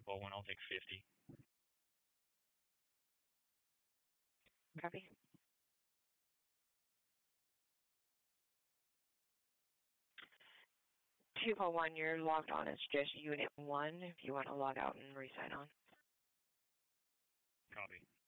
241, I'll take 50. Copy. 241, you're logged on as just Unit 1 if you want to log out and resign on. Copy.